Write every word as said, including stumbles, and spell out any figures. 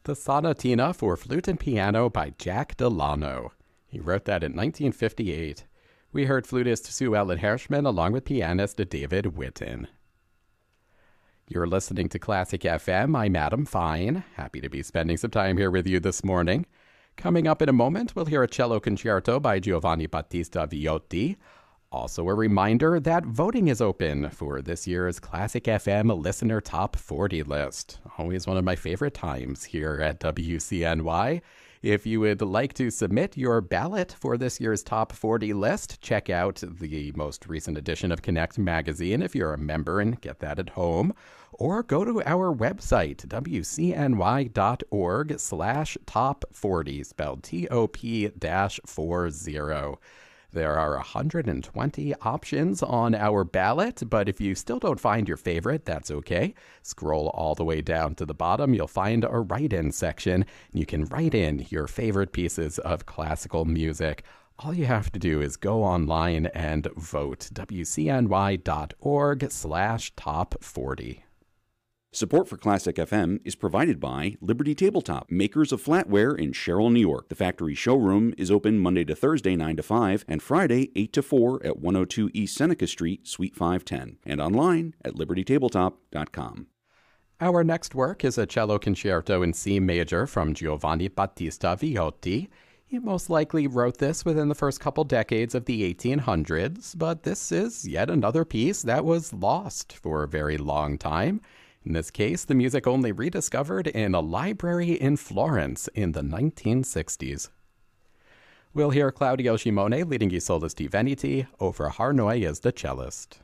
The Sonatina for Flute and Piano by Jack Delano. He wrote that in nineteen fifty-eight. We heard flutist Sue Ellen Hirschman along with pianist David Witten. You're listening to Classic F M. I'm Adam Fine. Happy to be spending some time here with you this morning. Coming up in a moment, we'll hear a cello concerto by Giovanni Battista Viotti. Also a reminder that voting is open for this year's Classic F M Listener Top forty list. Always one of my favorite times here at W C N Y. If you would like to submit your ballot for this year's Top forty list, check out the most recent edition of Connect magazine if you're a member and get that at home. Or go to our website, W C N Y dot org slash top forty, spelled T O P forty. There are one hundred twenty options on our ballot, but if you still don't find your favorite, that's okay. Scroll all the way down to the bottom. You'll find a write-in section. You can write in your favorite pieces of classical music. All you have to do is go online and vote. W C N Y dot org slash top forty. Support for Classic F M is provided by Liberty Tabletop, makers of flatware in Sherrill, New York. The factory showroom is open Monday to Thursday, nine to five, and Friday, eight to four at one oh two East Seneca Street, Suite five ten, and online at liberty tabletop dot com. Our next work is a cello concerto in C major from Giovanni Battista Viotti. He most likely wrote this within the first couple decades of the eighteen hundreds, but this is yet another piece that was lost for a very long time. In this case, the music only rediscovered in a library in Florence in the nineteen sixties. We'll hear Claudio Cimone leading I Solisti Veneti, over Harnoy as the cellist.